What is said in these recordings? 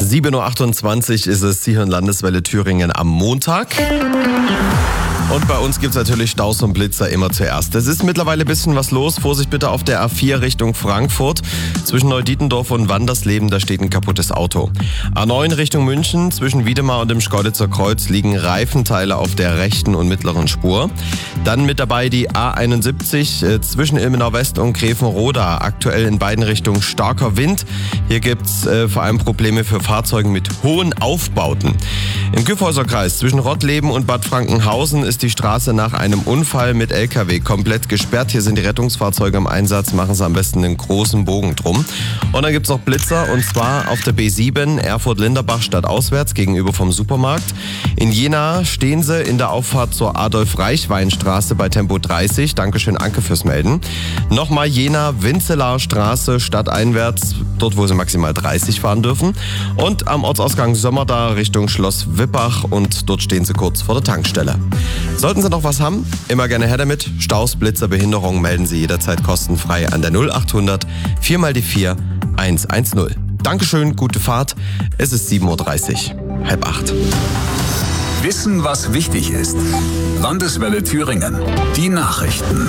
7.28 Uhr ist es, Sie hören Landeswelle Thüringen am Montag. Und bei uns gibt es natürlich Staus und Blitzer immer zuerst. Es ist mittlerweile ein bisschen was los. Vorsicht bitte auf der A4 Richtung Frankfurt. Zwischen Neudietendorf und Wandersleben, da steht ein kaputtes Auto. A9 Richtung München, zwischen Wiedemar und dem Schkeuditzer Kreuz liegen Reifenteile auf der rechten und mittleren Spur. Dann mit dabei die A71 zwischen Ilmenau West und Grevenroda. Aktuell in beiden Richtungen starker Wind. Hier gibt es vor allem Probleme für Fahrzeuge mit hohen Aufbauten. Im Kyffhäuserkreis zwischen Rottleben und Bad Frankenhausen ist die Straße nach einem Unfall mit LKW komplett gesperrt. Hier sind die Rettungsfahrzeuge im Einsatz. Machen Sie am besten einen großen Bogen drum. Und dann gibt es noch Blitzer, und zwar auf der B7 Erfurt-Linderbach stadtauswärts gegenüber vom Supermarkt. In Jena stehen Sie in der Auffahrt zur Adolf-Reichwein-Straße bei Tempo 30. Dankeschön, Anke, fürs Melden. Nochmal Jena-Winzelaar Straße stadteinwärts, dort wo Sie maximal 30 fahren dürfen. Und am Ortsausgang Sömmerda Richtung Schloss Wippach, und dort stehen Sie kurz vor der Tankstelle. Sollten Sie noch was haben, immer gerne her damit. Staus, Blitzer, Behinderungen melden Sie jederzeit kostenfrei an der 0800 4 mal die 4 110. Dankeschön, gute Fahrt. Es ist 7.30 Uhr, 7:30. Wissen, was wichtig ist. Landeswelle Thüringen. Die Nachrichten.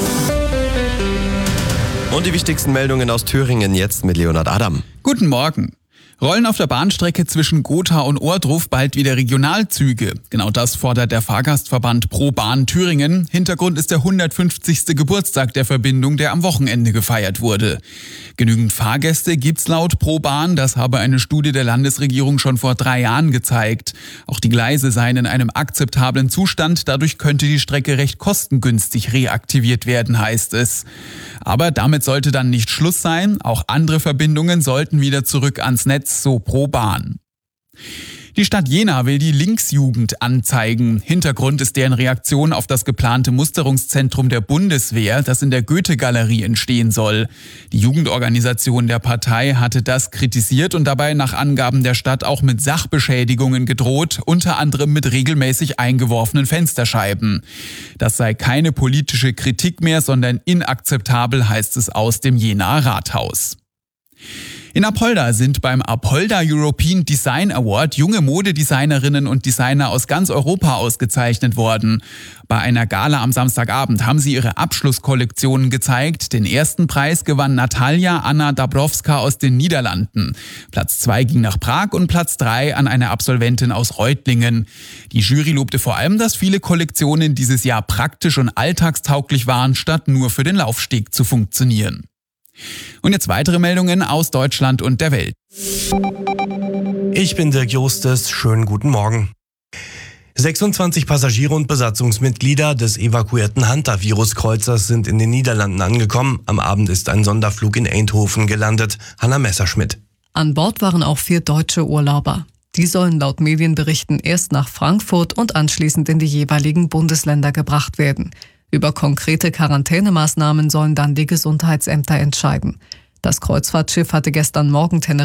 Und die wichtigsten Meldungen aus Thüringen jetzt mit Leonhard Adam. Guten Morgen. Rollen auf der Bahnstrecke zwischen Gotha und Ohrdruf bald wieder Regionalzüge. Genau das fordert der Fahrgastverband Pro Bahn Thüringen. Hintergrund ist der 150. Geburtstag der Verbindung, der am Wochenende gefeiert wurde. Genügend Fahrgäste gibt's laut Pro Bahn. Das habe eine Studie der Landesregierung schon vor 3 Jahren gezeigt. Auch die Gleise seien in einem akzeptablen Zustand. Dadurch könnte die Strecke recht kostengünstig reaktiviert werden, heißt es. Aber damit sollte dann nicht Schluss sein. Auch andere Verbindungen sollten wieder zurück ans Netz, so Pro Bahn. Die Stadt Jena will die Linksjugend anzeigen. Hintergrund ist deren Reaktion auf das geplante Musterungszentrum der Bundeswehr, das in der Goethe-Galerie entstehen soll. Die Jugendorganisation der Partei hatte das kritisiert und dabei nach Angaben der Stadt auch mit Sachbeschädigungen gedroht, unter anderem mit regelmäßig eingeworfenen Fensterscheiben. Das sei keine politische Kritik mehr, sondern inakzeptabel, heißt es aus dem Jenaer Rathaus. In Apolda sind beim Apolda European Design Award junge Modedesignerinnen und Designer aus ganz Europa ausgezeichnet worden. Bei einer Gala am Samstagabend haben sie ihre Abschlusskollektionen gezeigt. Den ersten Preis gewann Natalia Anna Dabrowska aus den Niederlanden. Platz 2 ging nach Prag und Platz 3 an eine Absolventin aus Reutlingen. Die Jury lobte vor allem, dass viele Kollektionen dieses Jahr praktisch und alltagstauglich waren, statt nur für den Laufsteg zu funktionieren. Und jetzt weitere Meldungen aus Deutschland und der Welt. Ich bin Dirk Justes, schönen guten Morgen. 26 Passagiere und Besatzungsmitglieder des evakuierten Hunter-Virus-Kreuzers sind in den Niederlanden angekommen. Am Abend ist ein Sonderflug in Eindhoven gelandet. Hanna Messerschmidt. An Bord waren auch 4 deutsche Urlauber. Die sollen laut Medienberichten erst nach Frankfurt und anschließend in die jeweiligen Bundesländer gebracht werden. Über konkrete Quarantänemaßnahmen sollen dann die Gesundheitsämter entscheiden. Das Kreuzfahrtschiff hatte gestern Morgen